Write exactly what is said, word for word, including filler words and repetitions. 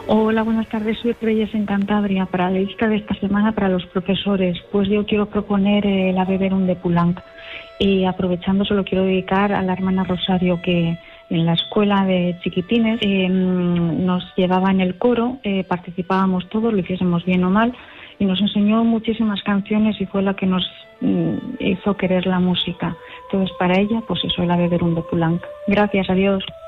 Hola, buenas tardes. Soy Reyes en Cantabria. Para la lista de esta semana para los profesores, pues yo quiero proponer eh, la Beberum de Poulenc. Y aprovechando, se lo quiero dedicar a la hermana Rosario, que en la escuela de chiquitines eh, nos llevaba en el coro, eh, participábamos todos, lo hiciésemos bien o mal, y nos enseñó muchísimas canciones y fue la que nos mm, hizo querer la música. Entonces, para ella, pues eso, la Beberum de Poulenc. Gracias, adiós.